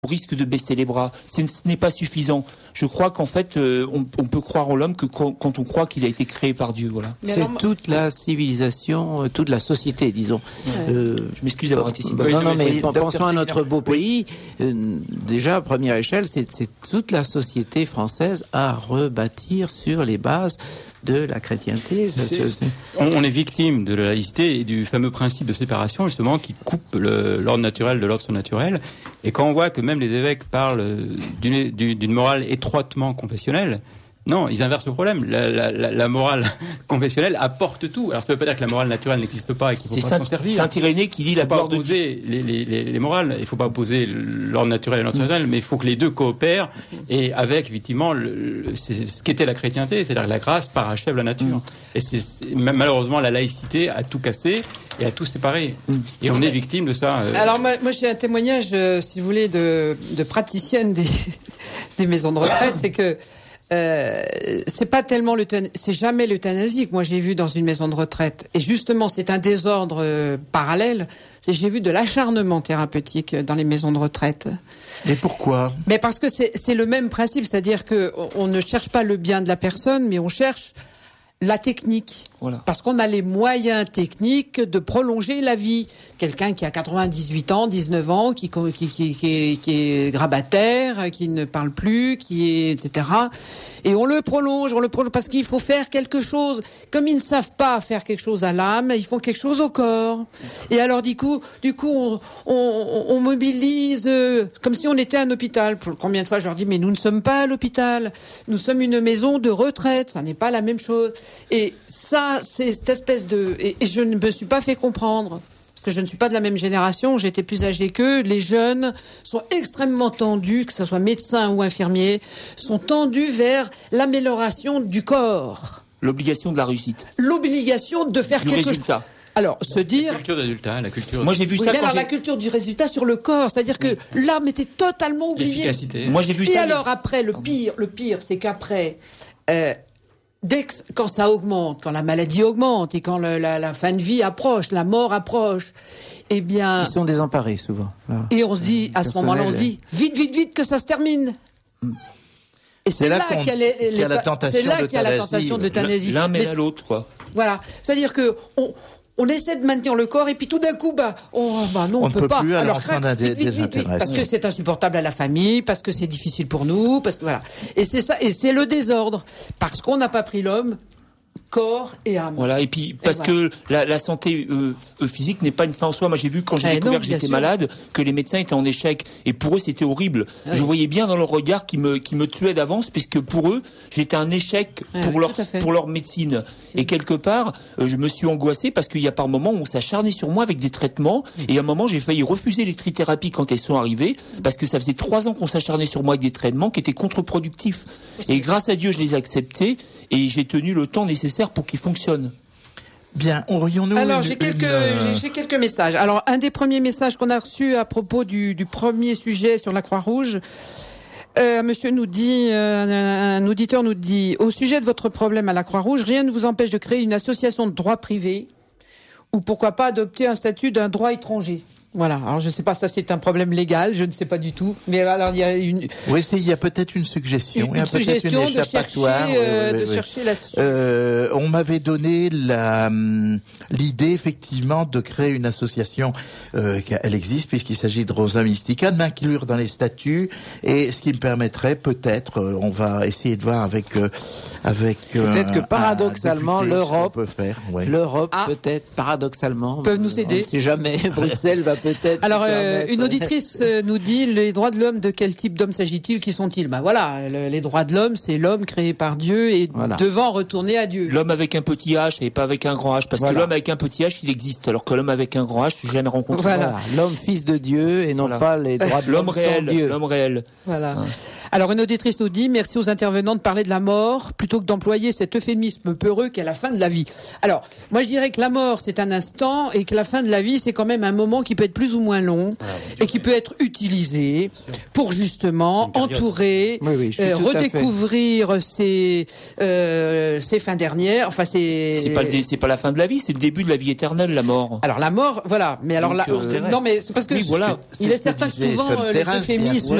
on risque de baisser les bras. Ce n'est pas suffisant. Je crois qu'en fait, on peut croire en l'homme que quand on croit qu'il a été créé par Dieu. Voilà. C'est toute la civilisation, toute la société, disons. Je m'excuse d'avoir été si bas. Non, mais pensons à notre beau pays. Déjà, à première échelle, c'est toute la société française à rebâtir sur les bases de la chrétienté. On est victime de la laïcité et du fameux principe de séparation, justement, qui coupe l'ordre naturel de l'ordre surnaturel. Et quand on voit que même les évêques parlent d'une morale étroitement confessionnelle, non, ils inversent le problème. La morale confessionnelle apporte tout. Alors ça ne veut pas dire que la morale naturelle n'existe pas et qu'il ne faut pas s'en servir. C'est Saint-Irénée qui dit la gloire de Dieu. Il ne faut pas opposer les morales. Il ne faut pas opposer l'ordre naturel et l'ordre surnaturel, mais il faut que les deux coopèrent et avec, effectivement, ce qu'était la chrétienté, c'est-à-dire que la grâce parachève la nature. Et malheureusement, la laïcité a tout cassé et a tout séparé. Et on est victime de ça. Alors moi j'ai un témoignage, si vous voulez, de praticienne des maisons de retraite, c'est que c'est pas tellement c'est jamais l'euthanasique. Moi, j'ai vu dans une maison de retraite, et justement, c'est un désordre parallèle. J'ai vu de l'acharnement thérapeutique dans les maisons de retraite. Et pourquoi ? Mais parce que c'est le même principe, c'est-à-dire que on ne cherche pas le bien de la personne, mais on cherche la technique. Voilà. Parce qu'on a les moyens techniques de prolonger la vie. Quelqu'un qui a 98 ans, 19 ans, qui est grabataire, qui ne parle plus, etc. Et on le prolonge parce qu'il faut faire quelque chose. Comme ils ne savent pas faire quelque chose à l'âme, ils font quelque chose au corps. Et alors, du coup, on mobilise, comme si on était un hôpital. Combien de fois je leur dis, mais nous ne sommes pas à l'hôpital. Nous sommes une maison de retraite. Ça n'est pas la même chose. Et ça, c'est cette espèce de... Et je ne me suis pas fait comprendre, parce que je ne suis pas de la même génération, j'étais plus âgée qu'eux. Les jeunes sont extrêmement tendus, que ce soit médecins ou infirmiers, sont tendus vers l'amélioration du corps. L'obligation de la réussite. L'obligation de faire quelque chose. Alors, se dire... La culture du résultat, la culture... Moi, j'ai vu ça la culture du résultat sur le corps, c'est-à-dire que l'âme était totalement oubliée. L'efficacité. Moi, j'ai vu ça... Et alors, après, le pire, c'est qu'après... quand ça augmente, quand la maladie augmente et quand la fin de vie approche, la mort approche, eh bien... Ils sont désemparés, souvent. Là. Et on se dit, à ce moment-là, on se dit, vite, que ça se termine. Et c'est là qu'il y a la tentation d'euthanasie. L'un mène à l'autre, quoi. Voilà. C'est-à-dire que on essaie de maintenir le corps et puis tout d'un coup, non, on peut pas. Plus, alors vite, parce que c'est insupportable à la famille, parce que c'est difficile pour nous, parce que voilà. Et c'est ça, et c'est le désordre, parce qu'on n'a pas pris l'homme, corps et âme. Voilà, et puis parce que la santé physique n'est pas une fin en soi. Moi, j'ai vu quand j'ai découvert que j'étais malade que les médecins étaient en échec, et pour eux c'était horrible. Je voyais bien dans leur regard qui me tuait d'avance, puisque pour eux j'étais un échec pour leur médecine. Et quelque part, je me suis angoissé parce qu'il y a par moments où on s'acharnait sur moi avec des traitements, et à un moment j'ai failli refuser les trithérapies quand elles sont arrivées, parce que ça faisait 3 ans qu'on s'acharnait sur moi avec des traitements qui étaient contre-productifs. Et grâce à Dieu, je les ai acceptés et j'ai tenu le temps nécessaire pour qu'ils fonctionnent. Bien, aurions-nous... Alors, j'ai quelques messages. Alors, un des premiers messages qu'on a reçus à propos du premier sujet sur la Croix-Rouge, monsieur nous dit, un auditeur nous dit, au sujet de votre problème à la Croix-Rouge, rien ne vous empêche de créer une association de droit privé, ou pourquoi pas adopter un statut d'un droit étranger. Voilà. Alors, je ne sais pas, ça c'est un problème légal, je ne sais pas du tout. Mais alors, il y a une... Oui, il y a peut-être une suggestion. Une suggestion de chercher là-dessus. On m'avait donné l'idée, effectivement, de créer une association, elle existe puisqu'il s'agit de Rosa Mystica, de m'inclure dans les statuts, et ce qui me permettrait peut-être, on va essayer de voir avec peut-être que paradoxalement, l'Europe peut-être, paradoxalement, peuvent nous aider. Si jamais Bruxelles va peut-être... Alors, une auditrice nous dit, les droits de l'homme, de quel type d'homme s'agit-il? Qui sont-ils? Voilà, les droits de l'homme, c'est l'homme créé par Dieu et devant retourner à Dieu. L'homme avec un petit H et pas avec un grand H, parce que l'homme avec un petit H, il existe, alors que l'homme avec un grand H, je n'ai jamais rencontré. Voilà. L'homme fils de Dieu et non pas les droits de l'homme sans Dieu. L'homme réel. Voilà. Alors, une auditrice nous dit, merci aux intervenants de parler de la mort, plutôt que d'employer cet euphémisme peureux qu'est la fin de la vie. Alors, moi je dirais que la mort, c'est un instant, et que la fin de la vie, c'est quand même un moment qui peut être être plus ou moins long et qui peut être utilisé pour justement entourer, redécouvrir ses fins dernières. Enfin, c'est pas la fin de la vie, c'est le début de la vie éternelle, la mort. Alors la mort, voilà. Mais alors là, non, mais c'est parce que il est certain que souvent les euphémismes